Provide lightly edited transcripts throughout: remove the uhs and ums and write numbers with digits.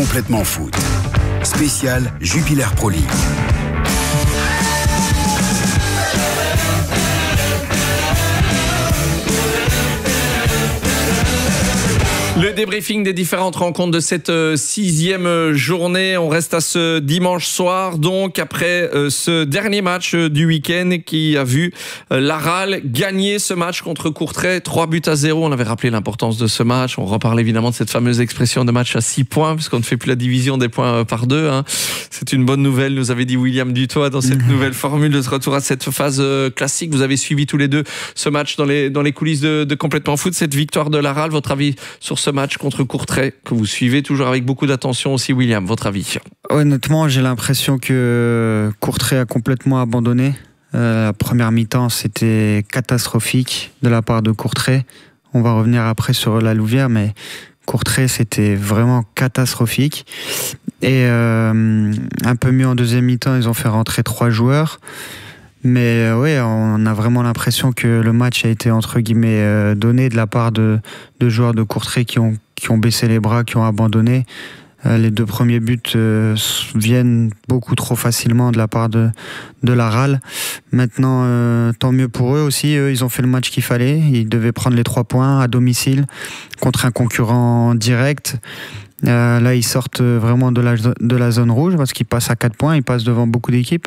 Complètement foot. Spécial Jupiler Pro League. Le débriefing des différentes rencontres de cette 6e journée. On reste à ce dimanche soir, donc après ce dernier match du week-end qui a vu l'Aral gagner ce match contre Courtrai, 3-0. On avait rappelé l'importance de ce match. On reparle évidemment de cette fameuse expression de match à 6 points, puisqu'on ne fait plus la division des points par 2. C'est une bonne nouvelle, nous avait dit William Dutoit dans cette nouvelle formule de ce retour à cette phase classique. Vous avez suivi tous les deux ce match dans les coulisses de Complètement Foot, cette victoire de l'Aral. Votre avis sur ce match contre Courtrai, que vous suivez toujours avec beaucoup d'attention aussi, William, votre avis? Honnêtement, j'ai l'impression que Courtrai a complètement abandonné. La première mi-temps, c'était catastrophique de la part de Courtrai. On va revenir après sur la Louvière, mais Courtrai, c'était vraiment catastrophique. Et un peu mieux en deuxième mi-temps, ils ont fait rentrer 3 joueurs. Mais oui, on a vraiment l'impression que le match a été entre guillemets donné de la part de joueurs de Courtrai qui ont baissé les bras, qui ont abandonné. Les 2 premiers buts viennent beaucoup trop facilement de la part de l'Aral. Maintenant, tant mieux pour eux aussi. Eux, ils ont fait le match qu'il fallait. Ils devaient prendre les 3 points à domicile contre un concurrent direct. Là, ils sortent vraiment de la zone rouge parce qu'ils passent à 4 points. Ils passent devant beaucoup d'équipes.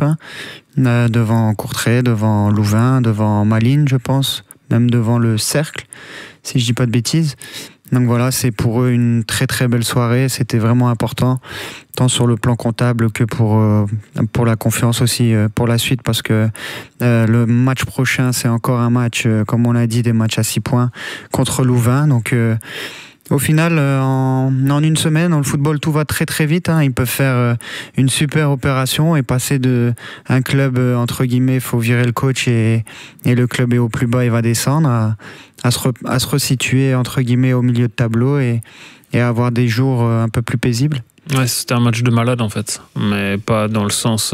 Devant Courtrai, devant Louvain, devant Malines, je pense. Même devant le Cercle, si je dis pas de bêtises. Donc voilà, c'est pour eux une très très belle soirée. C'était vraiment important, tant sur le plan comptable que pour la confiance aussi pour la suite, parce que le match prochain, c'est encore un match, comme on l'a dit, des matchs à 6 points contre Louvain. Donc au final, en une semaine, dans le football, tout va très très vite. Ils peuvent faire une super opération et passer de un club, entre guillemets, faut virer le coach et le club est au plus bas, il va descendre, à se resituer, entre guillemets, au milieu de tableau et avoir des jours un peu plus paisibles. Ouais, c'était un match de malade en fait, mais pas dans le sens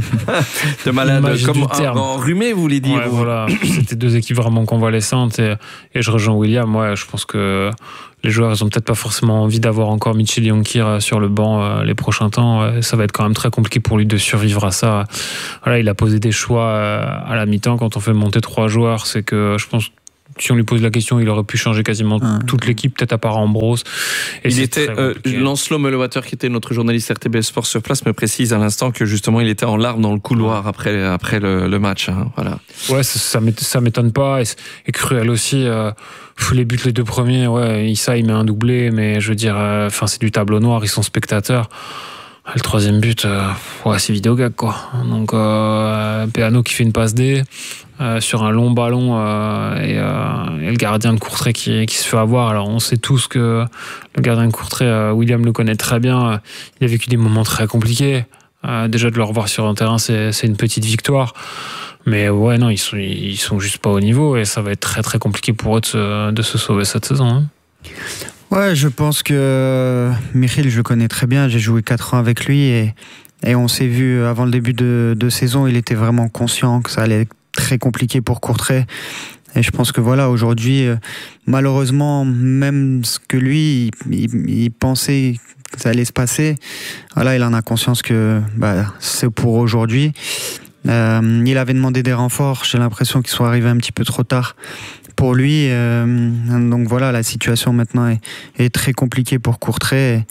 de malade comme enrhumé, vous voulez dire? Ouais, voilà. C'était 2 équipes vraiment convalescentes et je rejoins William. Ouais, je pense que les joueurs, ils ont peut-être pas forcément envie d'avoir encore Michel Yonkir sur le banc les prochains temps. Ça va être quand même très compliqué pour lui de survivre à ça. Voilà, il a posé des choix à la mi-temps. Quand on fait monter 3 joueurs, c'est que je pense, si on lui pose la question, il aurait pu changer quasiment toute l'équipe, peut-être à part Ambrose. Et il était Lancelot Melowater, qui était notre journaliste RTBS Sport sur place, me précise à l'instant que justement il était en larmes dans le couloir après le match. Voilà. Ouais, ça m'étonne pas. Et Cruel aussi. Les buts, les 2 premiers, ouais, Issa il met un doublé, mais je veux dire, c'est du tableau noir, ils sont spectateurs. Le 3e but, c'est vidéo gag quoi. Donc Peano qui fait une passe D sur un long ballon et le gardien de Courtrai qui se fait avoir. Alors on sait tous que le gardien de Courtrai, William le connaît très bien. Il a vécu des moments très compliqués. Déjà de le revoir sur un terrain, c'est une petite victoire. Mais ouais, non, ils sont juste pas au niveau et ça va être très très compliqué pour eux de se sauver cette saison. Ouais, je pense que Michiel, je le connais très bien. J'ai joué 4 ans avec lui et on s'est vu avant le début de saison. Il était vraiment conscient que ça allait être très compliqué pour Courtrai. Et je pense que voilà, aujourd'hui, malheureusement, même ce que lui, il pensait que ça allait se passer, voilà, il en a conscience que c'est pour aujourd'hui. Il avait demandé des renforts. J'ai l'impression qu'ils sont arrivés un petit peu trop tard pour lui. Donc voilà, la situation maintenant est très compliquée pour Courtrai.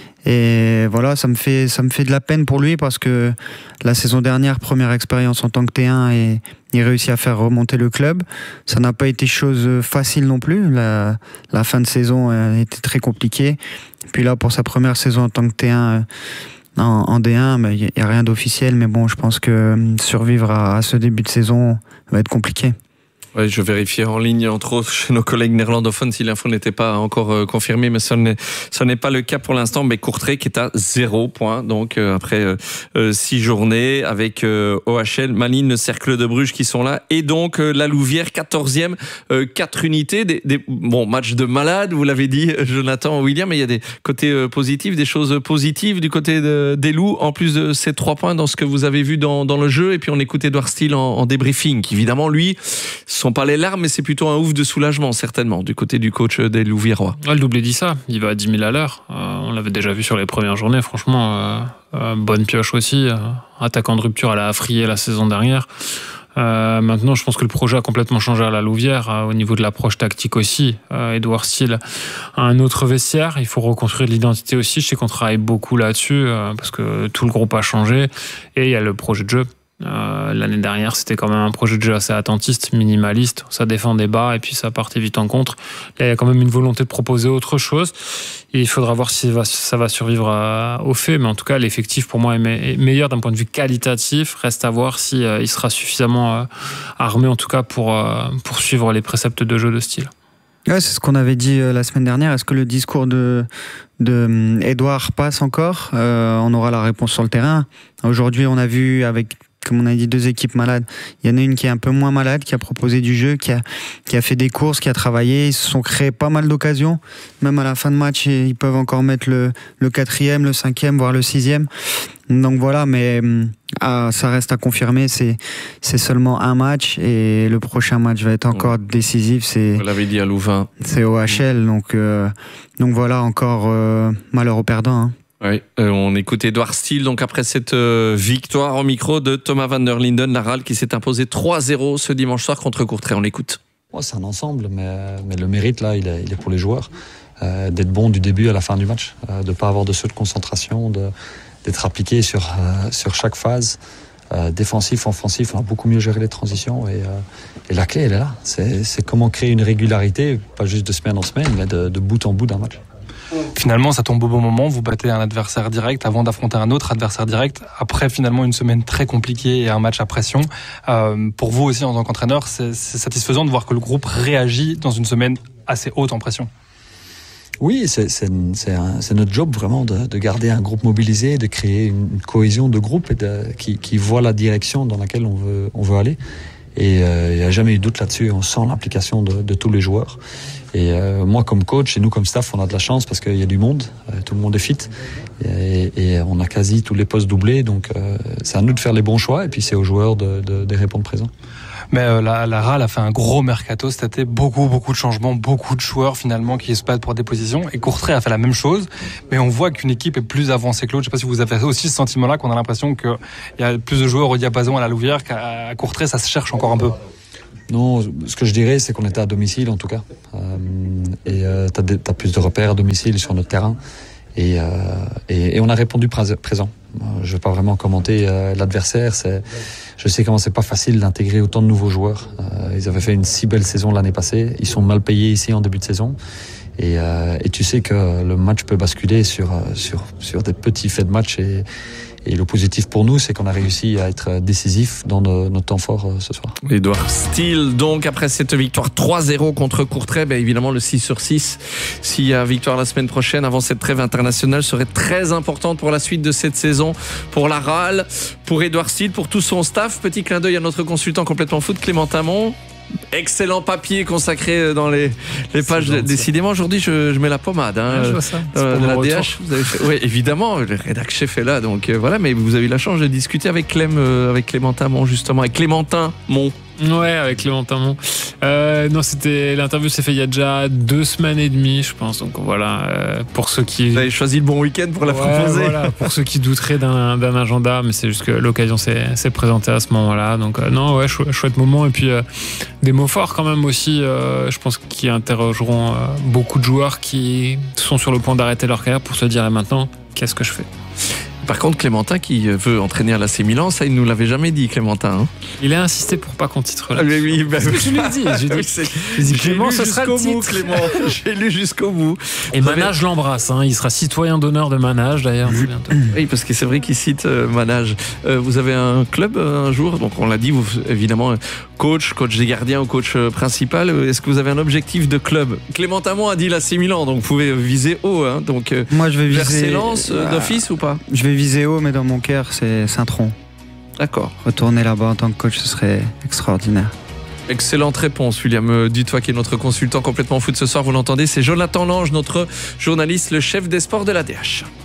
Et voilà, ça me fait de la peine pour lui parce que la saison dernière, première expérience en tant que T1 et il réussit à faire remonter le club. Ça n'a pas été chose facile non plus. La fin de saison était très compliquée. Puis là, pour sa première saison en tant que T1 en D1, il n'y a rien d'officiel. Mais bon, je pense que survivre à ce début de saison va être compliqué. Ouais, je vérifiais en ligne, entre autres, chez nos collègues néerlandophones, si l'info n'était pas encore confirmée, mais ce n'est pas le cas pour l'instant. Mais Courtrai qui est à 0 points, donc après 6 journées, avec OHL, Malines, le Cercle de Bruges qui sont là, et donc la Louvière, 14e, 4 unités, bon, match de malade, vous l'avez dit, Jonathan, William, mais il y a des côtés positifs, des choses positives du côté des Loups, en plus de ces 3 points dans ce que vous avez vu dans le jeu. Et puis on écoute Edouard Steele en débriefing, qui évidemment, lui, sont pas les larmes, mais c'est plutôt un ouf de soulagement, certainement, du côté du coach des Louviérois. Le doublé dit ça, il va à 10 000 à l'heure. On l'avait déjà vu sur les premières journées, franchement. Bonne pioche aussi. Attaquant de rupture à la Afrier la saison dernière. Maintenant, je pense que le projet a complètement changé à la Louvière, au niveau de l'approche tactique aussi. Édouard Steele a un autre vestiaire, il faut reconstruire l'identité aussi. Je sais qu'on travaille beaucoup là-dessus, parce que tout le groupe a changé, et il y a le projet de jeu. L'année dernière, c'était quand même un projet de jeu assez attentiste, minimaliste, ça défendait bas et puis ça partait vite en contre. Là, il y a quand même une volonté de proposer autre chose, et il faudra voir si ça va survivre au fait, mais en tout cas l'effectif pour moi est meilleur d'un point de vue qualitatif. Reste à voir si il sera suffisamment armé en tout cas pour suivre les préceptes de jeu de Steele. Ouais, c'est ce qu'on avait dit la semaine dernière. Est-ce que le discours de Édouard passe encore ? On aura la réponse sur le terrain. Aujourd'hui, on a vu avec, comme on a dit, 2 équipes malades. Il y en a une qui est un peu moins malade, qui a proposé du jeu, qui a fait des courses, qui a travaillé. Ils se sont créés pas mal d'occasions. Même à la fin de match, ils peuvent encore mettre le 4e, le 5e, voire le 6e. Donc voilà, mais ça reste à confirmer. C'est seulement un match et le prochain match va être encore décisif. Vous l'avez dit à Louvain. C'est OHL, donc voilà, encore malheur aux perdants. Hein. Oui, on écoute Édouard Steele, donc après cette victoire au micro de Thomas van der Linden, l'Aral qui s'est imposé 3-0 ce dimanche soir contre Courtrai. On l'écoute. C'est un ensemble, mais le mérite là, il est pour les joueurs. D'être bon du début à la fin du match, de ne pas avoir de saut de concentration, d'être appliqué sur chaque phase. Défensif, offensif, on a beaucoup mieux géré les transitions et la clé elle est là. C'est comment créer une régularité, pas juste de semaine en semaine, mais de bout en bout d'un match. Finalement, ça tombe au bon moment, vous battez un adversaire direct avant d'affronter un autre adversaire direct, après finalement une semaine très compliquée et un match à pression. Pour vous aussi en tant qu'entraîneur, c'est satisfaisant de voir que le groupe réagit dans une semaine assez haute en pression. Oui, c'est notre job vraiment de garder un groupe mobilisé, de créer une cohésion de groupe et qui voit la direction dans laquelle on veut aller. Et il n'y a jamais eu de doute là-dessus. On sent l'implication de tous les joueurs. Et moi, comme coach et nous comme staff, on a de la chance parce qu'il y a du monde. Tout le monde est fit. Et on a quasi tous les postes doublés. Donc, c'est à nous de faire les bons choix. Et puis, c'est aux joueurs de répondre présent. Mais la RAL a fait un gros mercato cet été, beaucoup de changements, beaucoup de joueurs finalement qui se battent pour des positions. Et Courtrai a fait la même chose, mais on voit qu'une équipe est plus avancée que l'autre. Je sais pas si vous avez aussi ce sentiment-là, qu'on a l'impression qu'il y a plus de joueurs au diapason à la Louvière qu'à Courtrai, ça se cherche encore un peu. Non, ce que je dirais, c'est qu'on était à domicile en tout cas. T'as plus de repères à domicile sur notre terrain. Et on a répondu présent. Je ne vais pas vraiment commenter l'adversaire. Je sais comment c'est pas facile d'intégrer autant de nouveaux joueurs. Ils avaient fait une si belle saison l'année passée. Ils sont mal payés ici en début de saison. Et tu sais que le match peut basculer sur des petits faits de match. Et le positif pour nous, c'est qu'on a réussi à être décisif dans notre temps fort ce soir. Édouard Steele, donc après cette victoire 3-0 contre Courtrai, évidemment le 6/6, s'il y a victoire la semaine prochaine avant cette trêve internationale, serait très importante pour la suite de cette saison, pour la RAL, pour Édouard Steele, pour tout son staff. Petit clin d'œil à notre consultant complètement foot, Clément Tamon. Excellent papier consacré dans les pages. Décidément, aujourd'hui, je mets la pommade. Je vois ça. De la DH. Vous avez fait... Oui, évidemment, le rédac chef est là. Donc voilà, mais vous avez eu la chance de discuter avec Clémentin Mon, justement, avec Clémentin Mon. Ouais, avec Clémentin Mon. Non, l'interview s'est fait il y a déjà 2 semaines et demie, je pense. Donc voilà, pour ceux qui... Vous avez choisi le bon week-end pour la proposer. Voilà, pour ceux qui douteraient d'un agenda, mais c'est juste que l'occasion s'est présentée à ce moment-là. Donc non, ouais, chouette moment. Et puis des mots forts quand même aussi, je pense, qui interrogeront beaucoup de joueurs qui sont sur le point d'arrêter leur carrière pour se dire, et maintenant, qu'est-ce que je fais ? Par contre, Clémentin qui veut entraîner à l'AC Milan, ça il nous l'avait jamais dit, Clémentin. Hein. Il a insisté pour pas qu'on titre là. Oui, je l'ai dit. J'ai dit Clément, ce sera le titre. Clément. J'ai lu jusqu'au bout. Et Manage l'embrasse. Il sera citoyen d'honneur de Manage d'ailleurs. Oui, parce que c'est vrai qu'il cite Manage. Vous avez un club un jour, donc on l'a dit, vous évidemment coach des gardiens ou coach principal. Est-ce que vous avez un objectif de club ? Clémentin Mon a dit l'AC Milan, donc vous pouvez viser haut. Hein, donc moi je vais viser Lens d'office ou pas ? Je vais viser haut, mais dans mon cœur, c'est Saint-Tron. D'accord. Retourner là-bas en tant que coach, ce serait extraordinaire. Excellente réponse, William Dutoit, qui est notre consultant complètement foot ce soir. Vous l'entendez, c'est Jonathan Lange, notre journaliste, le chef des sports de la DH.